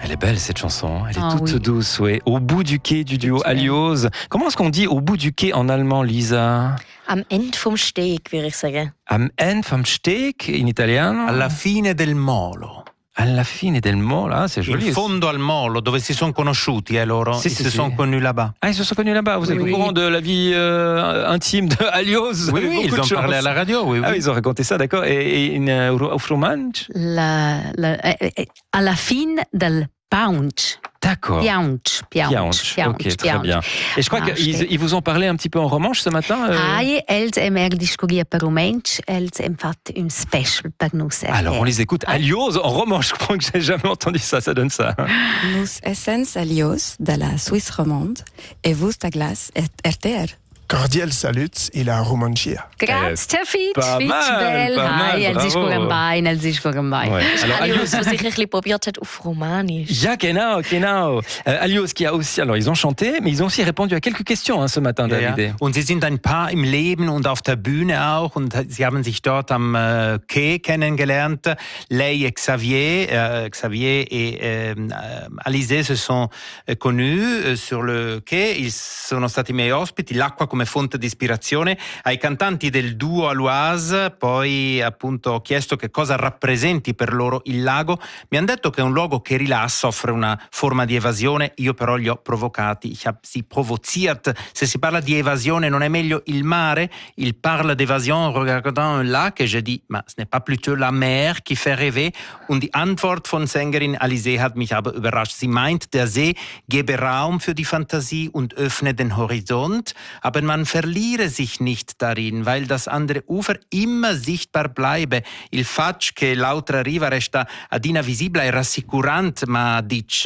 Elle est belle cette chanson, elle est toute douce, oui. Au bout du quai du duo Alios. Comment est-ce qu'on dit au bout du quai en allemand, Lisa? Am Ende vom Steg, würde ich sagen. Am Ende vom Steg in italiano? Alla fine del molo. Alla fine del molo, ah, c'est joli. In fondo al molo, dove si sono conosciuti loro, ils se sont connus là-bas. Ah, ils se sont connus là-bas. Vous êtes au courant de la vie intime de Alios? Oui, ils ont parlé à la radio, oui. Ah, ils ont raconté ça, d'accord. Et auf Romansch? Alla fine del Paunch. D'accord. Piaunch. Ok, très bien. Et je crois qu'ils vous ont parlé un petit peu en romanche ce matin. Els discuter per romanche, els fait une special per nous. Alors on les écoute. Alios en romanche, je crois que j'ai jamais entendu ça, ça donne ça. Nous essens Alios de la Suisse romande et vous ta glace RTR. Cordial salut et la romancia. Grazie, Fitch. Pas mal, Els ist gut Bein, els ist gut Bein. Alors Alios, was ich ein bisschen probiert hat auf Romanisch. Ja, genau. Alios qui a aussi, alors ils ont chanté, mais ils ont aussi répondu à quelques questions ce matin, David. Ja. Und sie sind ein Paar im Leben und auf der Bühne auch und sie haben sich dort am Quai kennengelernt. Lei et Xavier et Alizé se sont connus sur le quai. Ils sono stati miei ospiti. L'acqua come fonte di ispirazione. Ai cantanti del duo Aloise poi appunto ho chiesto che cosa rappresenti per loro il lago. Mi hanno detto che è un luogo che rilassa, offre una forma di evasione. Io però li ho provocati. Ich habe sie provoziert. Se si parla di evasione non è meglio il mare? Il parle d'évasion en regardant un lac et je dis, ma ce n'est pas plutôt la mer qui fait rêver? Und die Antwort von Sängerin Alizé hat mich aber überrascht. Sie meint, der See gebe Raum für die Fantasie und öffne den Horizont. Aber man verliere sich nicht darin, weil das andere Ufer immer sichtbar bleibe. Il fatto che l'altra riva resta ad invisibile è rassicurante, ma dice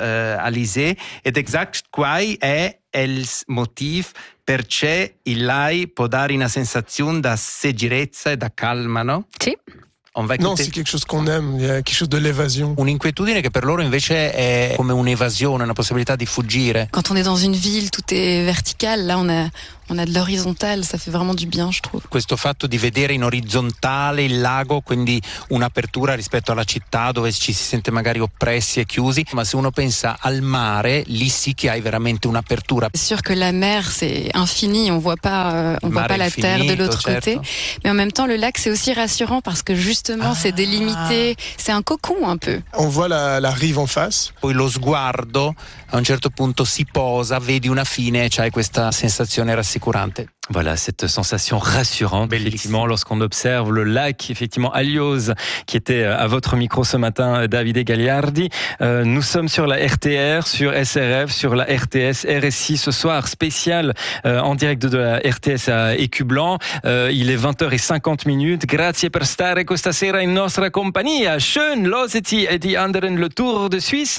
Alizé, ed exact quai è il motivo perché il lei può dare una sensazione da sicurezza e da calma, no? Sì. Non, c'est quelque chose qu'on aime, il y a quelque chose de l'évasion. Un'inquietudine che per loro invece è come un'evasione, una possibilità di fuggire. Quand on est dans une ville, tout est vertical. Là, on a de l'horizontal, ça fait vraiment du bien, je trouve. Questo fatto di vedere in orizzontale il lago, quindi un'apertura rispetto alla città dove ci si sente magari oppressi e chiusi, ma se uno pensa al mare, lì sì che hai veramente un'apertura. C'est sûr que la mer, c'est infini, on voit pas la terre de l'autre côté. Mais en même temps, le lac, c'est aussi rassurant parce que justement, c'est délimité, c'est un cocon un peu. On voit la rive en face. Poi lo sguardo a un certo punto si posa, vedi una fine e c'hai questa sensazione rassicurante. Voilà, cette sensation rassurante, effectivement, lorsqu'on observe le lac, effectivement, Alios, qui était à votre micro ce matin, Davide Gagliardi. Nous sommes sur la RTR, sur SRF, sur la RTS, RSI ce soir, spécial en direct de la RTS à Écublanc. Il est 20h50. Grazie per stare questa sera in nostra compagnia. Schön, loseti e die anderen le Tour de Suisse.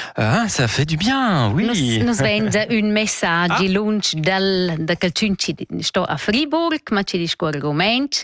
Ça fait du bien, oui. Nous vende un message lunch da Calciunci sto a Fribourg, ma ci discorre romansch.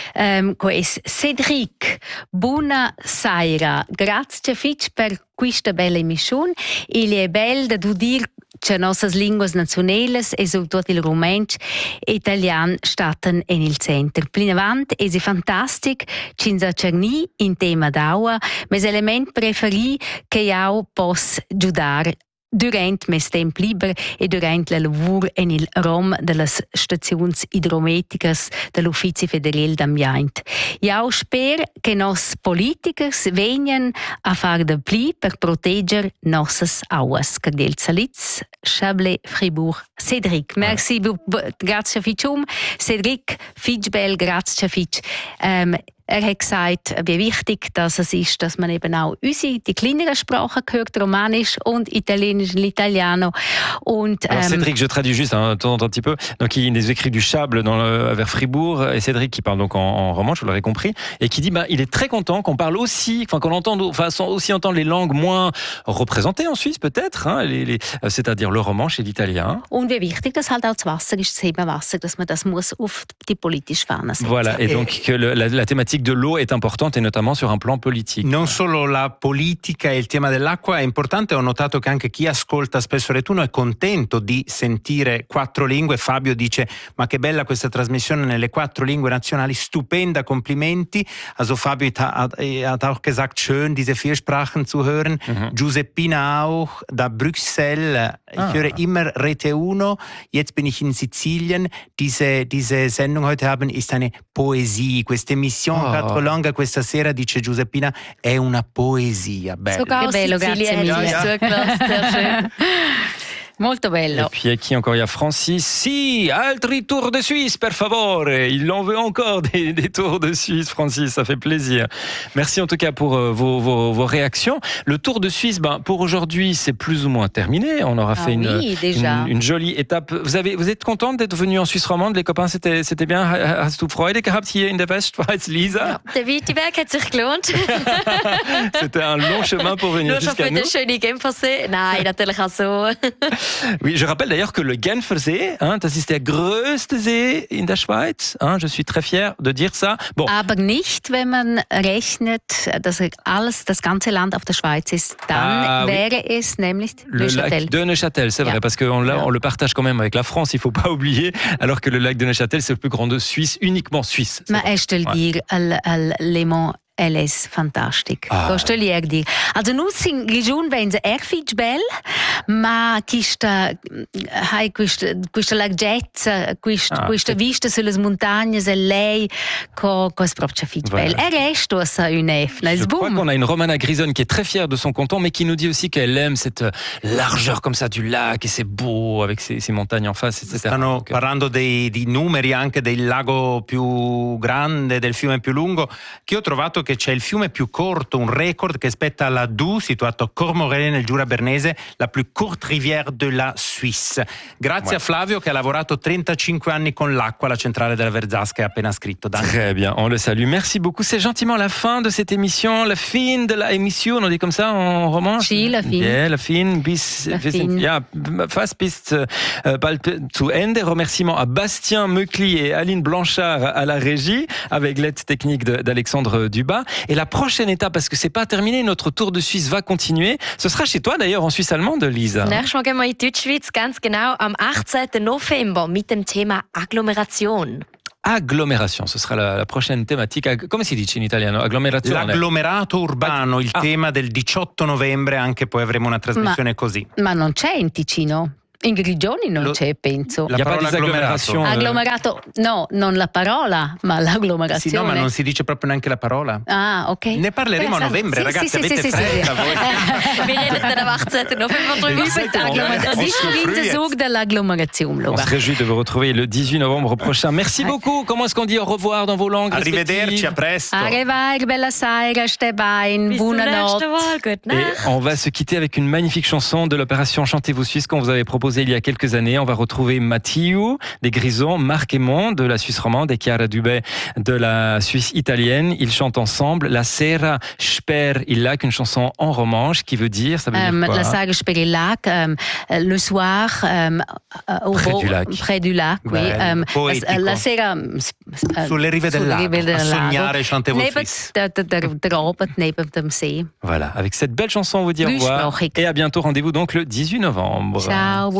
Cédric, buona sera. Grazie fitch per questa bella emissione. Il è bello da dire che nostre lingue nazionali e soprattutto il romansch e italiano stanno nel centro. Più avanti è fantastico, ci cerni in tema d'aua, ma l'elemento preferito che io posso aiutare durante il tempo libero e durante il lavoro nel ROM delle stazioni idrometriche dell'Uffizio Federale d'Ambiente. Io spero che i nostri politici vengano a fare di più per proteggere le nostre acque. Cardiel Salitz, Chablais, Fribourg, Cédric. Merci, grazie Fitchum. Cédric, Fitchbel, grazie Fitch. Hat gesagt, wie wichtig das ist, dass man eben auch die kleineren Sprachen hört, Romanisch und Italienisch, l'italiano. Alors Cédric, je traduis juste un petit peu. Donc il nous écrit du Chable vers Fribourg, et Cédric qui parle donc en romanche, vous l'aurez compris, et qui dit il est très content qu'on parle aussi, qu'on entende, aussi entendre les langues moins représentées en Suisse peut-être, c'est-à-dire le romanche et l'italien. Und wie wichtig das halt auch das Wasser ist, das Hebenwasser, dass man das muss auf die politische Fahne setzen. Voilà, et donc que la thématique thématique de l'eau est importante et notamment sur un plan politique. Non solo la politica e il tema dell'acqua è importante, ho notato che anche chi ascolta spesso Retuno è contento di sentire 4 lingue. Fabio dice: ma che bella questa trasmissione nelle 4 lingue nazionali, stupenda, complimenti. Also Fabio hat auch gesagt, schön diese 4 Sprachen zu hören. Giuseppina auch, da Bruxelles, ich höre immer Rete Uno, jetzt bin ich in Sizilien. Diese Sendung heute haben ist eine Poesie, questa emissione 4 langue questa sera, dice Giuseppina, è una poesia. Bello. Sogar aus Sizilien zugelassen, sehr schön. Molto bello. Et puis à qui encore? Il y a Francis. Si, altri tour de Suisse, per favore. Il en veut encore des tours de Suisse, Francis. Ça fait plaisir. Merci en tout cas pour vos réactions. Le tour de Suisse, pour aujourd'hui, c'est plus ou moins terminé. On aura fait une jolie étape. Vous êtes contente d'être venue en Suisse romande, les copains? C'était bien. Hast du Freude gehabt hier in der Westschweiz, Lisa? Ja, der weite Weg hat sich gelohnt. C'était un long chemin pour venir jusqu'à nous. Nur schon für den schönen Genfersee? Nein, natürlich auch so. Oui, je rappelle d'ailleurs que le Genfersee, das ist der größte See in der Schweiz. Je suis très fier de dire ça. Bon. Aber nicht, wenn man rechnet, dass das ganze Land auf der Schweiz ist. Dann wäre es nämlich le lac de Neuchâtel, c'est vrai, parce qu'on le partage quand même avec la France, il ne faut pas oublier, alors que le lac de Neuchâtel, c'est le plus grand de Suisse, uniquement suisse. Ma je te dire, le mont LS fantastic. Questo li dir. Also nus in region wenn ze erfich bel, ma questa larghezza, questa vista sulle montagne, lei cos proprio fich bel. E resto sa une Je crois qu'on a une Romana Grisone qui est très fière de son canton, mais qui nous dit aussi qu'elle aime cette largeur comme ça du lac et c'est beau avec ces montagnes en face, etc. Stanno parlando di numeri anche del lago più grande, del fiume più lungo, che ho trovato che c'è il fiume più corto, un record che spetta alla Doubs, situato a Cormorelle nel Giura Bernese, la più courte rivière de la Suisse. Grazie a Flavio che ha lavorato 35 anni con l'acqua alla centrale della Verzasca, appena scritto. Très bien, on le salue. Merci beaucoup. C'est gentiment la fin de cette émission, la fin de la émission, on dit comme ça en romanche? Si, la fin. Yeah, la fin, fast bis bald zu Ende. Remerciements à Bastien Meucli et Aline Blanchard à la régie, avec l'aide technique d'Alexandre Dubas. Et la prochaine étape, parce que c'est pas terminé, notre tour de Suisse va continuer. Ce sera chez toi d'ailleurs, en Suisse allemande, Lisa. Nächstes Mal gehen wir in die Deutschschweiz, ganz genau am 18. November mit dem Thema Agglomeration. Agglomération, ce sera la prochaine thématique. Come si dice in italiano? Agglomerazione. L'agglomerato urbano, il tema del 18 novembre, anche poi avremo una trasmissione così. Ma non c'è in Ticino? In Grigioni non c'è, penso. La parola agglomerazione. Agglomerato, no, non la parola, ma l'agglomerazione. Sì, no, ma non si dice proprio neanche la parola. Ah, ok. Ne parleremo a novembre, ragazzi, avete fretta voi. Wir reden dann am 18. November drüber. On se réjouit de vous retrouver le 18 novembre prochain. Merci beaucoup. Comment est-ce qu'on dit au revoir dans vos langues? Arrivederci, a presto. Arrivederci, bella sera, stai bene, buonanotte. Et on va se quitter avec une magnifique chanson de l'opération Chantez-vous Suisse qu'on vous avait proposée il y a quelques années. On va retrouver Mathieu des Grisons, Marc Aymon de la Suisse romande et Chiara Dubé de la Suisse italienne. Ils chantent ensemble La Sera sper il lac, une chanson en romanche qui veut dire, ça veut dire quoi? La Sera sper il lac, le soir près du lac, oui. La Sera sulle rive del lago, a sognare Chantez-vous Suisse. Neben dem See. Voilà, avec cette belle chanson on vous dit au revoir et à bientôt. Rendez-vous donc le 18 novembre. Ciao.